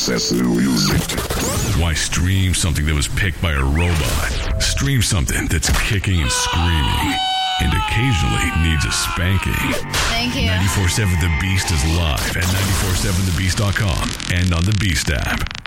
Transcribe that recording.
access to music. Why stream something that was picked by a robot? Stream something that's kicking and screaming and occasionally needs a spanking. Thank you. 94.7 The Beast is live at 94.7thebeast.com and on the Beast app.